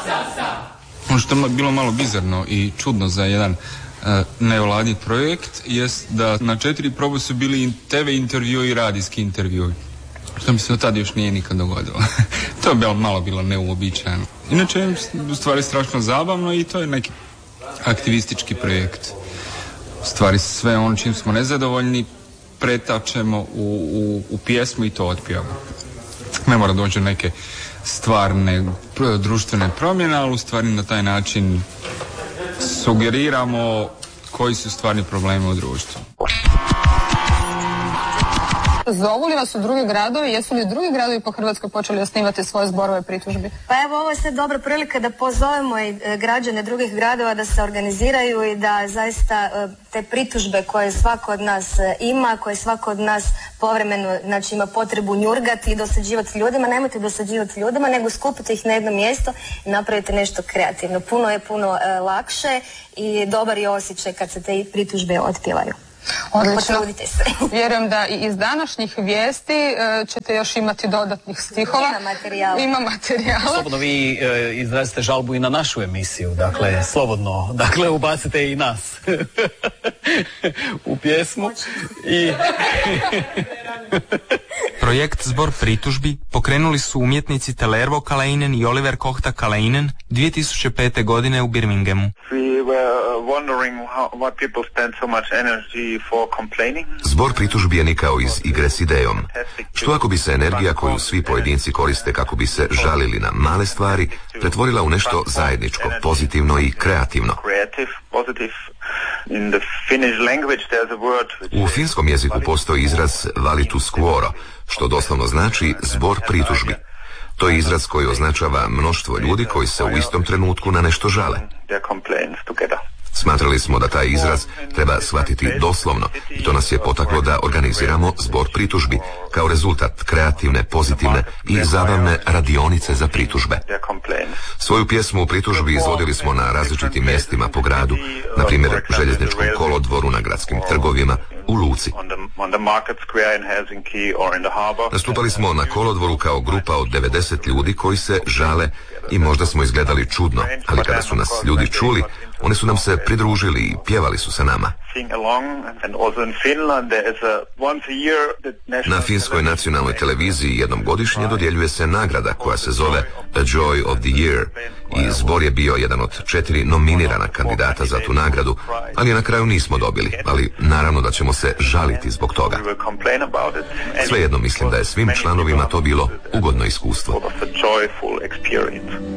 Ono što je bilo malo bizarno i čudno za jedan nevladin projekt jest da na 4 probe su bili TV intervjui i radijski intervjui. Što mi se od tada još nije nikad dogodilo. To je malo bilo neuobičajeno. Inače je u stvari strašno zabavno i to je neki aktivistički projekt. U stvari sve ono čim smo nezadovoljni pretačemo u pjesmu i to otpijamo. Ne mora doći neke stvarne društvene promjene, ali u stvari na taj način sugeriramo koji su stvarni problemi u društvu. Zovu li vas u drugi gradovi? Jesu li drugi gradovi po Hrvatskoj počeli osnivati svoje zborove pritužbi? Pa evo, ovo je sad dobra prilika da pozovemo i građane drugih gradova da se organiziraju i da zaista te pritužbe koje svako od nas ima, koje svako od nas povremeno, znači, ima potrebu njurgati i dosađivati ljudima, nemojte dosađivati ljudima, nego skupite ih na jedno mjesto i napravite nešto kreativno. Puno lakše i dobar je osjećaj kad se te pritužbe otpjevaju. Odlično. Vjerujem da i iz današnjih vijesti ćete još imati dodatnih stihova. Ima materijala. Slobodno vi izrazite žalbu i na našu emisiju, dakle, slobodno, dakle, ubacite i nas u pjesmu. Projekt Zbor pritužbi pokrenuli su umjetnici Tellervo Kalainen i Oliver Kohta Kalainen 2005. godine u Birminghamu. Zbor pritužbi je nikao iz igre s idejom. Što ako bi se energija koju svi pojedinci koriste kako bi se žalili na male stvari pretvorila u nešto zajedničko, pozitivno i kreativno? U finskom jeziku postoji izraz valitus quoro, što doslovno znači zbor pritužbi. To je izraz koji označava mnoštvo ljudi koji se u istom trenutku na nešto žale. Smatrali smo da taj izraz treba shvatiti doslovno i to nas je potaklo da organiziramo zbor pritužbi kao rezultat kreativne, pozitivne i zabavne radionice za pritužbe. Svoju pjesmu u pritužbi izvodili smo na različitim mjestima po gradu, na primjer željezničkom kolodvoru, na gradskim trgovima, u luci. Nastupali smo na kolodvoru kao grupa od 90 ljudi koji se žale i možda smo izgledali čudno, ali kada su nas ljudi čuli, oni su nam se pridružili i pjevali su sa nama. Na finskoj nacionalnoj televiziji jednom godišnje dodjeljuje se nagrada koja se zove A Joy of the Year i zbor je bio jedan od 4 nominirana kandidata za tu nagradu, ali je na kraju nismo dobili, ali naravno da ćemo se žaliti zbog toga. Svejedno mislim da je svim članovima to bilo ugodno iskustvo.